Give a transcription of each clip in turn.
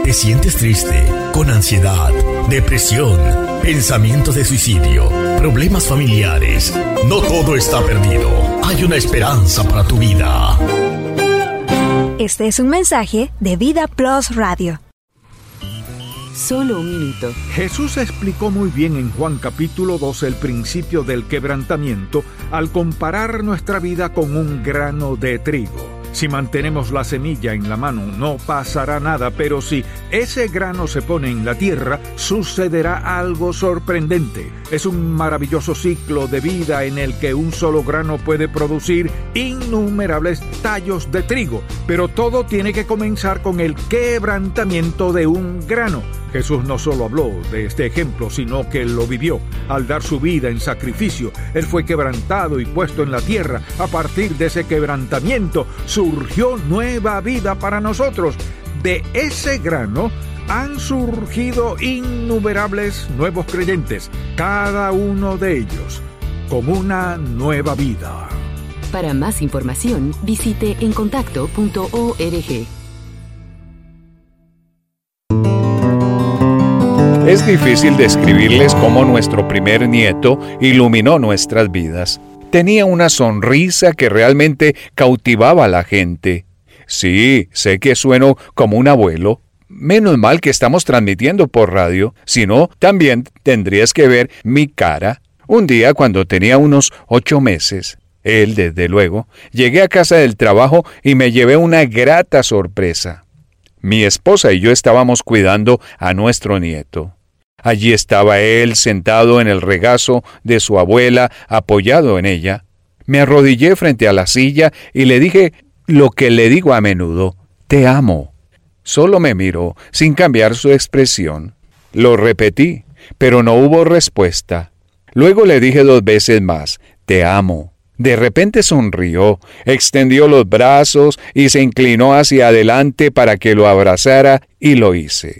¿Te sientes triste, con ansiedad, depresión, pensamientos de suicidio, problemas familiares? No todo está perdido. Hay una esperanza para tu vida. Este es un mensaje de Vida Plus Radio. Solo un minuto. Jesús explicó muy bien en Juan capítulo 2 el principio del quebrantamiento al comparar nuestra vida con un grano de trigo. Si mantenemos la semilla en la mano, no pasará nada, pero si ese grano se pone en la tierra, sucederá algo sorprendente. Es un maravilloso ciclo de vida en el que un solo grano puede producir innumerables tallos de trigo, pero todo tiene que comenzar con el quebrantamiento de un grano. Jesús no solo habló de este ejemplo, sino que lo vivió. Al dar su vida en sacrificio, Él fue quebrantado y puesto en la tierra. A partir de ese quebrantamiento, surgió nueva vida para nosotros. De ese grano han surgido innumerables nuevos creyentes, cada uno de ellos con una nueva vida. Para más información, visite encontacto.org. Es difícil describirles cómo nuestro primer nieto iluminó nuestras vidas. Tenía una sonrisa que realmente cautivaba a la gente. Sí, sé que sueno como un abuelo. Menos mal que estamos transmitiendo por radio, si no, también tendrías que ver mi cara. Un día, cuando tenía unos 8 meses, desde luego, llegué a casa del trabajo y me llevé una grata sorpresa. Mi esposa y yo estábamos cuidando a nuestro nieto. Allí estaba él sentado en el regazo de su abuela, apoyado en ella. Me arrodillé frente a la silla y le dije lo que le digo a menudo: «Te amo». Solo me miró, sin cambiar su expresión. Lo repetí, pero no hubo respuesta. Luego le dije 2 veces más: «Te amo». De repente sonrió, extendió los brazos y se inclinó hacia adelante para que lo abrazara, y lo hice.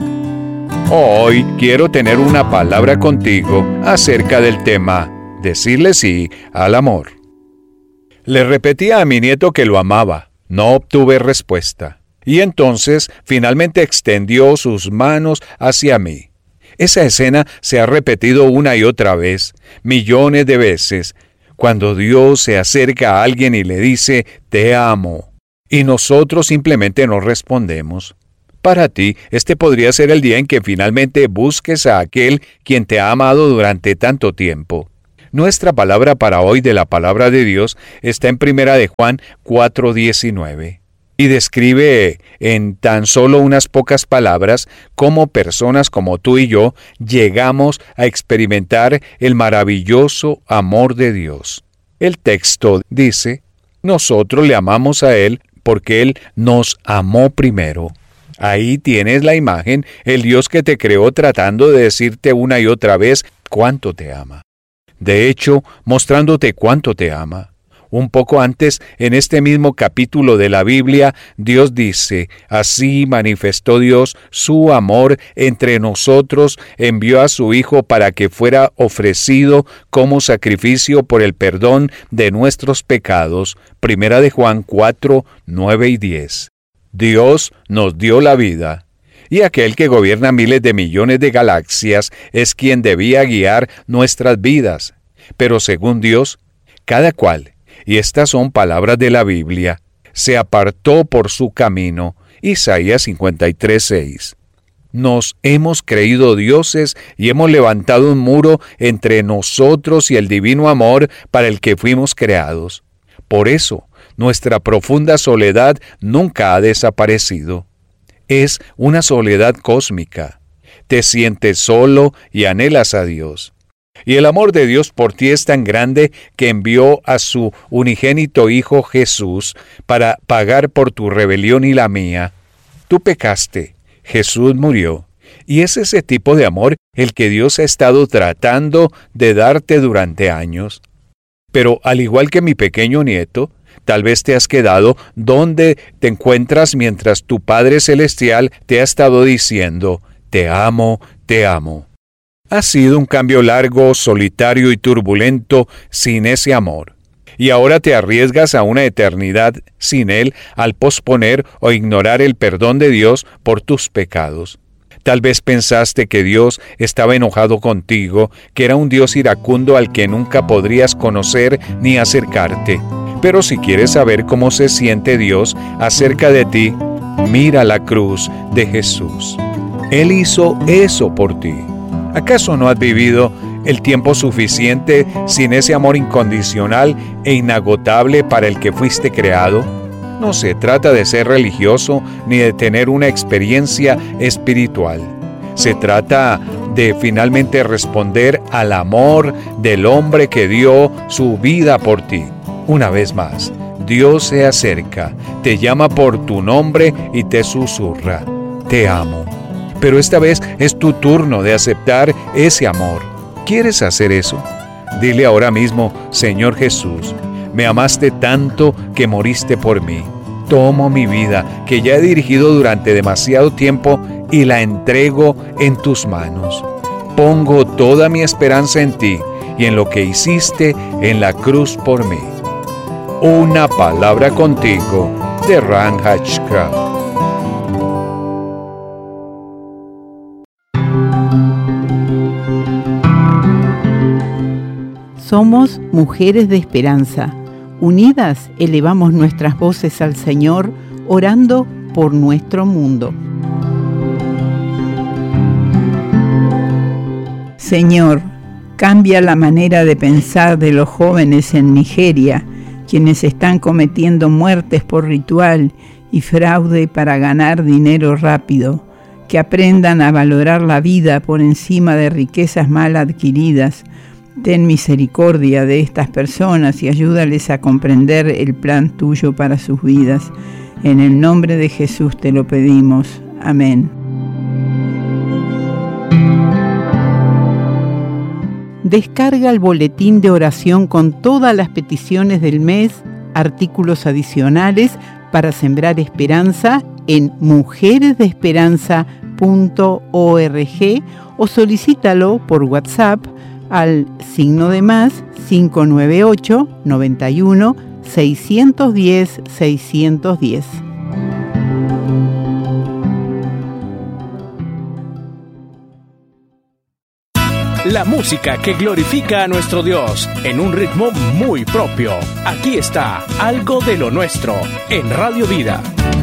Hoy quiero tener una palabra contigo acerca del tema decirle sí al amor. Le repetí a mi nieto que lo amaba. No obtuve respuesta. Y entonces finalmente extendió sus manos hacia mí. Esa escena se ha repetido una y otra vez, millones de veces, cuando Dios se acerca a alguien y le dice, «Te amo», y nosotros simplemente no respondemos. Para ti, este podría ser el día en que finalmente busques a aquel quien te ha amado durante tanto tiempo. Nuestra palabra para hoy de la palabra de Dios está en 1 de Juan 4:19 y describe en tan solo unas pocas palabras cómo personas como tú y yo llegamos a experimentar el maravilloso amor de Dios. El texto dice, nosotros le amamos a Él porque Él nos amó primero. Ahí tienes la imagen, el Dios que te creó tratando de decirte una y otra vez cuánto te ama. De hecho, mostrándote cuánto te ama. Un poco antes, en este mismo capítulo de la Biblia, Dios dice, así manifestó Dios su amor entre nosotros, envió a su Hijo para que fuera ofrecido como sacrificio por el perdón de nuestros pecados. 1 de Juan 4, 9 y 10. Dios nos dio la vida, y aquel que gobierna miles de millones de galaxias es quien debía guiar nuestras vidas. Pero según Dios, cada cual, y estas son palabras de la Biblia, se apartó por su camino. Isaías 53:6. Nos hemos creído dioses y hemos levantado un muro entre nosotros y el divino amor para el que fuimos creados. Por eso, nuestra profunda soledad nunca ha desaparecido. Es una soledad cósmica. Te sientes solo y anhelas a Dios. Y el amor de Dios por ti es tan grande que envió a su unigénito Hijo Jesús para pagar por tu rebelión y la mía. Tú pecaste, Jesús murió. Y es ese tipo de amor el que Dios ha estado tratando de darte durante años. Pero al igual que mi pequeño nieto, tal vez te has quedado donde te encuentras mientras tu Padre Celestial te ha estado diciendo, te amo, te amo. Ha sido un cambio largo, solitario y turbulento sin ese amor. y ahora te arriesgas a una eternidad sin Él al posponer o ignorar el perdón de Dios por tus pecados. Tal vez pensaste que Dios estaba enojado contigo, que era un Dios iracundo al que nunca podrías conocer ni acercarte. Pero si quieres saber cómo se siente Dios acerca de ti, mira la cruz de Jesús. Él hizo eso por ti. ¿Acaso no has vivido el tiempo suficiente sin ese amor incondicional e inagotable para el que fuiste creado? No se trata de ser religioso ni de tener una experiencia espiritual. Se trata de finalmente responder al amor del hombre que dio su vida por ti. Una vez más, Dios se acerca, te llama por tu nombre y te susurra: te amo. Pero esta vez es tu turno de aceptar ese amor. ¿Quieres hacer eso? Dile ahora mismo: Señor Jesús, me amaste tanto que moriste por mí. Tomo mi vida, que ya he dirigido durante demasiado tiempo, y la entrego en tus manos. Pongo toda mi esperanza en ti y en lo que hiciste en la cruz por mí. Una palabra contigo, de Ran Hatchcraft. Somos mujeres de esperanza. Unidas elevamos nuestras voces al Señor, orando por nuestro mundo. Señor, cambia la manera de pensar de los jóvenes en Nigeria, quienes están cometiendo muertes por ritual y fraude para ganar dinero rápido. Que aprendan a valorar la vida por encima de riquezas mal adquiridas. Ten misericordia de estas personas y ayúdales a comprender el plan tuyo para sus vidas. En el nombre de Jesús te lo pedimos. Amén. Descarga el boletín de oración con todas las peticiones del mes, artículos adicionales para sembrar esperanza en mujeresdeesperanza.org o solicítalo por WhatsApp al +, 598 91 610 610. La música que glorifica a nuestro Dios en un ritmo muy propio. Aquí está Algo de lo Nuestro en Radio Vida.